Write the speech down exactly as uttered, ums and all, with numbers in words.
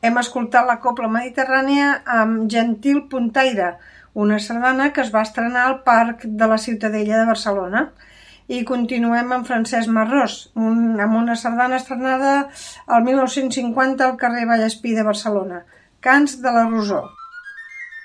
Hem escoltat la Cobla Mediterrània amb Gentil Puntaire, una sardana que es va estrenar al Parc de la Ciutadella de Barcelona. I continuem amb Francesc Marrós, un, amb una sardana estrenada el mil nou-cents cinquanta al carrer Vallespí de Barcelona, Cants de la Rosó.